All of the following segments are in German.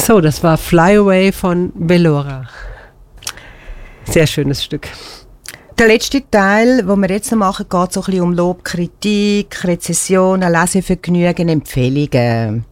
So, das war Fly Away von Bellora. Sehr schönes Stück. Der letzte Teil, den wir jetzt noch machen, geht so ein bisschen um Lob, Kritik, Rezessionen, Lesevergnügen, Empfehlungen.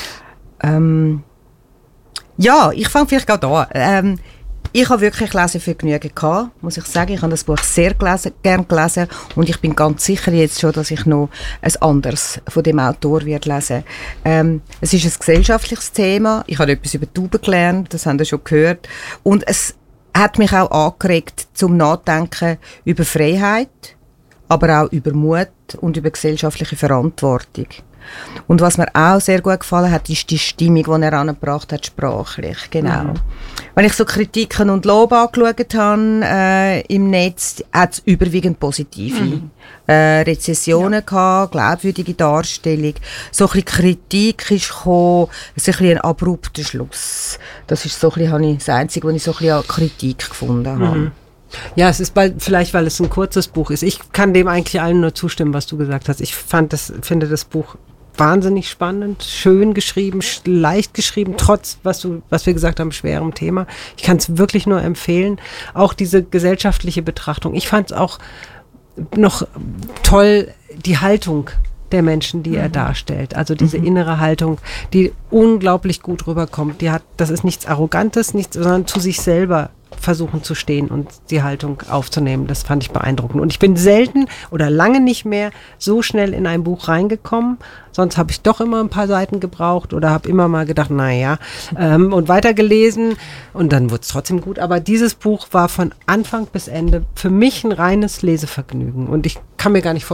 Ja, ich fange vielleicht gerade an. Ich habe wirklich Lesevergnügen gehabt, muss ich sagen. Ich habe das Buch sehr gern gelesen und ich bin ganz sicher jetzt schon, dass ich noch ein anderes von dem Autor werde lesen. Es ist ein gesellschaftliches Thema. Ich habe etwas über Tauben gelernt, das haben Sie schon gehört. Und es hat mich auch angeregt zum Nachdenken über Freiheit, aber auch über Mut und über gesellschaftliche Verantwortung. Und was mir auch sehr gut gefallen hat, ist die Stimmung, die er angebracht hat, sprachlich. Genau. Mhm. Wenn ich so Kritiken und Lob angeschaut habe im Netz, hat es überwiegend positive Rezessionen gehabt, glaubwürdige Darstellung. So ein bisschen Kritik ist gekommen, es ist ein abrupter Schluss. Das ist so ein bisschen, das Einzige, was ich so ein bisschen an Kritik gefunden habe. Mhm. Ja, es ist vielleicht, weil es ein kurzes Buch ist. Ich kann dem eigentlich allen nur zustimmen, was du gesagt hast. Ich finde das Buch wahnsinnig spannend, schön geschrieben, leicht geschrieben, trotz, was wir gesagt haben, schwerem Thema. Ich kann es wirklich nur empfehlen. Auch diese gesellschaftliche Betrachtung. Ich fand es auch noch toll, die Haltung der Menschen, die er darstellt. Also diese innere Haltung, die unglaublich gut rüberkommt. Das ist nichts Arrogantes, sondern zu sich selber versuchen zu stehen und die Haltung aufzunehmen. Das fand ich beeindruckend. Und ich bin selten oder lange nicht mehr so schnell in ein Buch reingekommen. Sonst habe ich doch immer ein paar Seiten gebraucht oder habe immer mal gedacht, und weitergelesen. Und dann wurde es trotzdem gut. Aber dieses Buch war von Anfang bis Ende für mich ein reines Lesevergnügen. Und ich kann mir gar nicht vorstellen,